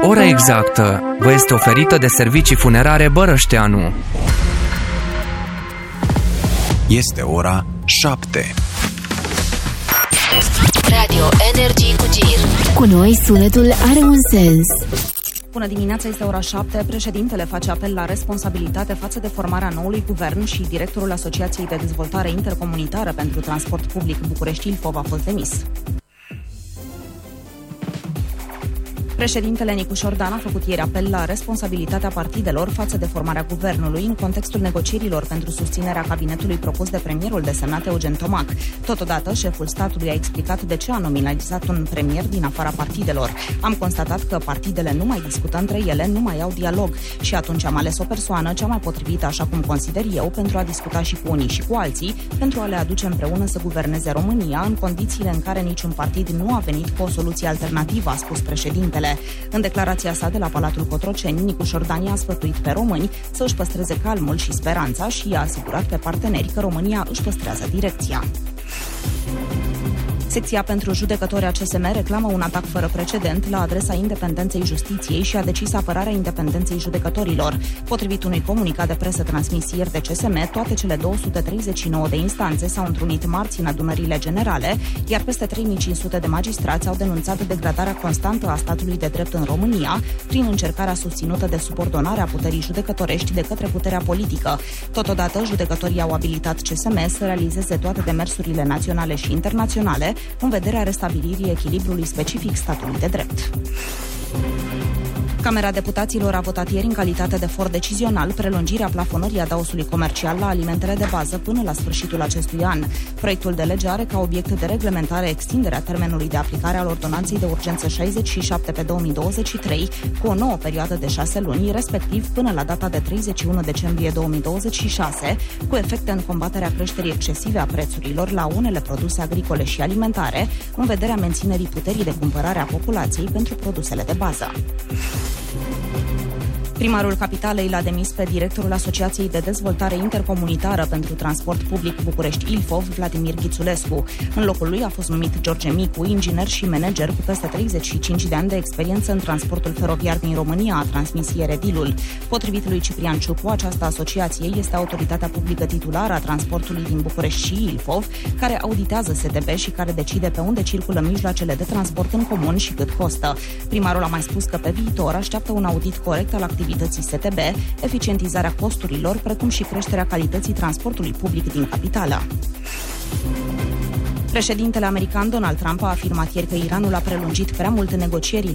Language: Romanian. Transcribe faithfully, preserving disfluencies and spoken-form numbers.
Ora exactă vă este oferită de Servicii Funerare Bărășteanu. Este ora șapte. Radio Energy cu Gir. Cu noi sunetul are un sens. Bună dimineața, este ora șapte. Președintele face apel la responsabilitate față de formarea noului guvern și directorul Asociației de Dezvoltare Intercomunitară pentru Transport Public București Ilfov a fost demis. Președintele Nicu Șordan a făcut ieri apel la responsabilitatea partidelor față de formarea guvernului în contextul negocierilor pentru susținerea cabinetului propus de premierul desemnat Eugen Tomac. Totodată, șeful statului a explicat de ce a nominalizat un premier din afara partidelor. Am constatat că partidele nu mai discută între ele, nu mai au dialog și atunci am ales o persoană cea mai potrivită, așa cum consider eu, pentru a discuta și cu unii și cu alții, pentru a le aduce împreună să guverneze România în condițiile în care niciun partid nu a venit cu o soluție alternativă, a spus președintele. În declarația sa de la Palatul Cotroceni, Nicu Șordan a sfătuit pe români să își păstreze calmul și speranța și i-a asigurat pe parteneri că România își păstrează direcția. Secția pentru judecători a C S M reclamă un atac fără precedent la adresa independenței justiției și a decis apărarea independenței judecătorilor. Potrivit unui comunicat de presă transmis ieri de C S M, toate cele două sute treizeci și nouă de instanțe s-au întrunit marți în adunările generale, iar peste trei mii cinci sute de magistrați au denunțat degradarea constantă a statului de drept în România prin încercarea susținută de subordonare a puterii judecătorești de către puterea politică. Totodată, judecătorii au abilitat C S M să realizeze toate demersurile naționale și internaționale în vederea restabilirii echilibrului specific statului de drept. Camera Deputaților a votat ieri în calitate de for decizional prelungirea plafonării adaosului comercial la alimentele de bază până la sfârșitul acestui an. Proiectul de lege are ca obiect de reglementare extinderea termenului de aplicare al ordonanței de urgență șaizeci și șapte pe două mii douăzeci și trei cu o nouă perioadă de șase luni, respectiv până la data de treizeci și unu decembrie două mii douăzeci și șase, cu efecte în combaterea creșterii excesive a prețurilor la unele produse agricole și alimentare, în vederea menținerii puterii de cumpărare a populației pentru produsele de bază. Primarul Capitalei l-a demis pe directorul Asociației de Dezvoltare Intercomunitară pentru Transport Public București Ilfov, Vladimir Ghițulescu. În locul lui a fost numit George Micu, inginer și manager cu peste treizeci și cinci de ani de experiență în transportul feroviar din România, a transmis ieri edilul. Potrivit lui Ciprian Ciucu, această asociație este autoritatea publică titulară a transportului din București și Ilfov, care auditează S T B și care decide pe unde circulă mijloacele de transport în comun și cât costă. Primarul a mai spus că pe viitor așteaptă un audit corect al activității S T B, eficientizarea costurilor, precum și creșterea calității transportului public din capitală. Președintele american Donald Trump a afirmat ieri că Iranul a prelungit prea mult negocierile